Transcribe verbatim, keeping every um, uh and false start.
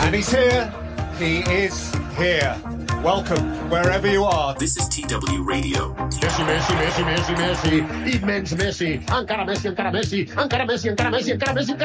And he's here. He is here. Welcome, wherever you are. This is T W Radio. Messi, Messi, Messi, Messi, Messi, immens Messi, encara Messi, encara Messi, encara Messi, encara Messi, encara Messi, encara